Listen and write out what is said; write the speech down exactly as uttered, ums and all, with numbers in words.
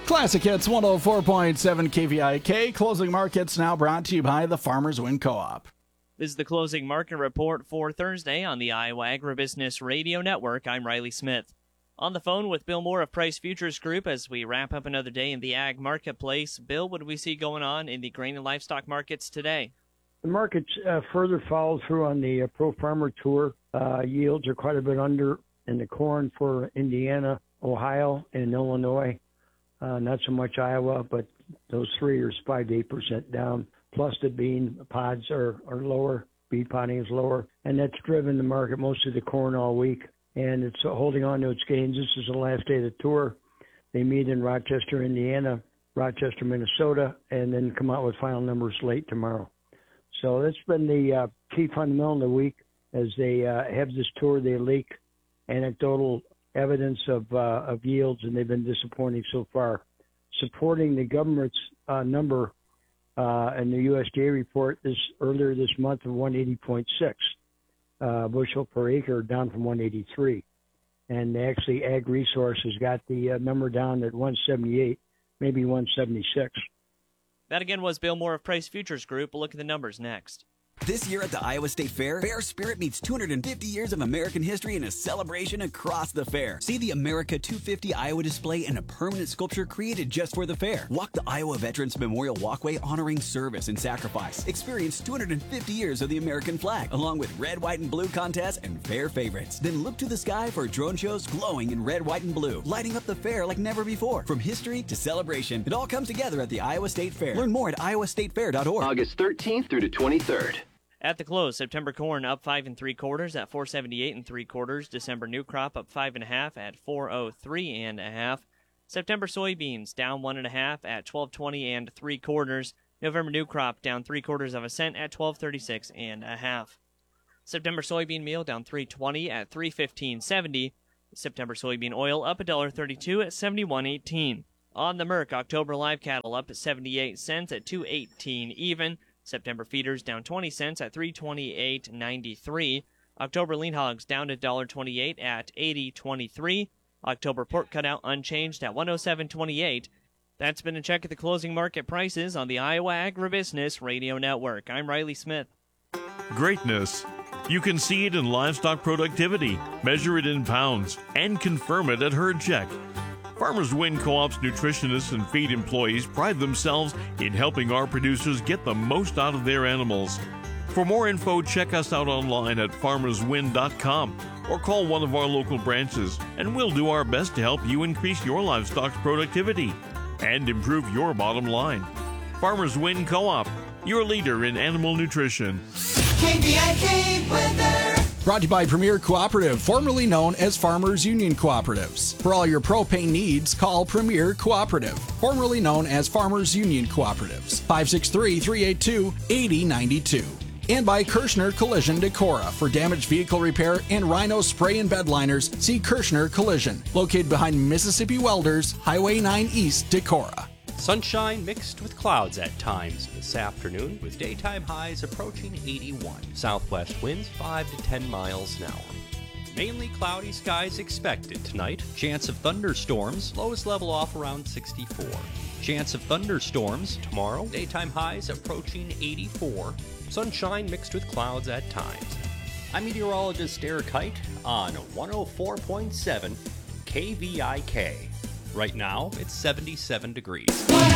Classic Hits one oh four point seven K V I K. Closing markets now brought to you by the Farmers Wind Co-op. This is the closing market report for Thursday on the Iowa Agribusiness Radio Network. I'm Riley Smith. On the phone with Bill Moore of Price Futures Group as we wrap up another day in the ag marketplace. Bill, what do we see going on in the grain and livestock markets today? The markets uh, further followed through on the uh, Pro Farmer Tour. Uh, yields are quite a bit under in the corn for Indiana, Ohio, and Illinois. Uh, not so much Iowa, but those three are five to eight percent down. Plus the bean pods are, are lower. Bean podding is lower, and that's driven the market, most of the corn all week, and it's holding on to its gains. This is the last day of the tour. They meet in Rochester, Indiana, Rochester, Minnesota, and then come out with final numbers late tomorrow. So that's been the uh, key fundamental of the week. As they uh, have this tour, they leak anecdotal evidence of uh, of yields, and they've been disappointing so far. Supporting the government's uh, number uh, in the U S D A report this earlier this month of one eighty point six uh, bushel per acre, down from one eighty-three. And actually, Ag Resources got the uh, number down at one seventy-eight, maybe one seventy-six. That again was Bill Moore of Price Futures Group. We'll look at the numbers next. This year at the Iowa State Fair, Fair Spirit meets two hundred fifty years of American history in a celebration across the fair. See the America two fifty Iowa display and a permanent sculpture created just for the fair. Walk the Iowa Veterans Memorial Walkway honoring service and sacrifice. Experience two hundred fifty years of the American flag, along with red, white, and blue contests and fair favorites. Then look to the sky for drone shows glowing in red, white, and blue, lighting up the fair like never before. From history to celebration, it all comes together at the Iowa State Fair. Learn more at iowa state fair dot org. August thirteenth through the twenty-third. At the close, September corn up five and three quarters at four seventy-eight and three quarters. December new crop up five and a half at four oh three and a half. September soybeans down one and a half at twelve twenty and three quarters. November new crop down three quarters of a cent at twelve thirty-six and a half. September soybean meal down three twenty at three fifteen seventy. September soybean oil up one dollar thirty-two at seventy-one eighteen. On the Merc, October live cattle up at seventy-eight cents at two eighteen even. September feeders down twenty cents at three twenty-eight ninety-three. October lean hogs down to one dollar twenty-eight at eighty twenty-three. October pork cutout unchanged at one oh seven twenty-eight. That's been a check at the closing market prices on the Iowa Agribusiness Radio Network. I'm Riley Smith. Greatness. You can see it in livestock productivity, measure it in pounds, and confirm it at Herd Check. Farmers Wind Co-op's nutritionists and feed employees pride themselves in helping our producers get the most out of their animals. For more info, check us out online at farmers wind dot com or call one of our local branches, and we'll do our best to help you increase your livestock's productivity and improve your bottom line. Farmers Wind Co-op, your leader in animal nutrition. K V I K weather. Brought to you by Premier Cooperative, formerly known as Farmers Union Cooperatives. For all your propane needs, call Premier Cooperative, formerly known as Farmers Union Cooperatives. five six three, three eight two, eight oh nine two. And by Kirschner Collision Decorah. For damaged vehicle repair and Rhino spray and bed liners, see Kirschner Collision, located behind Mississippi Welders, Highway nine East, Decorah. Sunshine mixed with clouds at times this afternoon, with daytime highs approaching eighty-one. Southwest winds five to ten miles an hour. Mainly cloudy skies expected tonight. Chance of thunderstorms, lowest level off around sixty-four. Chance of thunderstorms tomorrow. Daytime highs approaching eighty-four. Sunshine mixed with clouds at times. I'm meteorologist Eric Height on one oh four point seven K V I K. Right now, it's seventy-seven degrees.